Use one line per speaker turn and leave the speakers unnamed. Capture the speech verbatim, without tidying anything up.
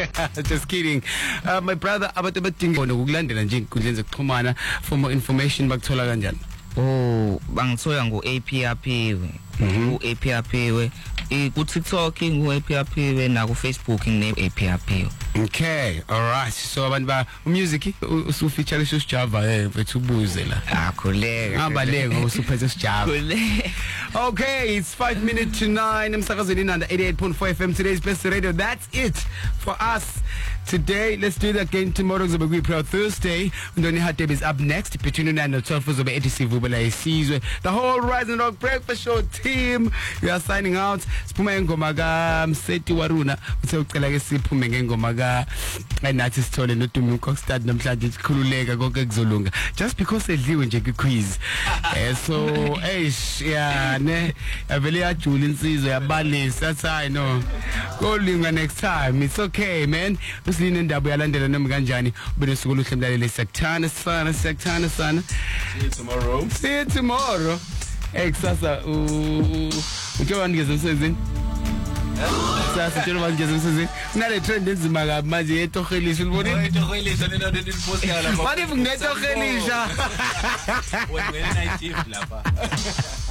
Just kidding. Uh, my brother abantu abadinga ukulandela nje inkundleni zokuxhumana for more information bakuthola kanjani?
Oh, bangithola ngo A P R P we. Ku A P R P we. Ku TikTok ngu A P R P we na ku Facebook nge A P R P.
Okay, all right. So abantu ba music usufeature leso Java eh mfethu ubuze la.
Ah, khuleka.
Hamba lengo usuphethe Java. Okay, it's five minutes to nine. Emsakazweni under eighty-eight point four F M, today's best radio. That's it for us today. Let's do that again tomorrow. Zobe we proud Thursday. Ndoni Hateb is up next between nine and twelve. Zobe eighty-six Vubela isizwe. The whole Rising Rock Breakfast Show team. We are signing out. Siphume ngoma ka Mseti Waruna. Uthe ucela ke siphume ngengoma ka enathi sithole noDumi Kokstad namhlanje sikhululeka konke kuzolunga. Just because edliwe nje ku quiz. Eh so eish yeah ne avele yajula insizwe yabalisa sathi no. Go linga next time. It's okay man. Usiline indaba yalandela noma kanjani. Ube nosuku oluhle mlaleli sekuthana sana sekuthana sana.
See you tomorrow.
See you tomorrow. Hey kusasa u ujoba ngeze umsebenzini. Sasa tshela manje umsebenzini. Kunale trend enzima kabi manje yetohelisha ulibona.
Yetohelisha lena nto nipost la lapha.
Manje ngetohelisha.
Wena night shift lapha.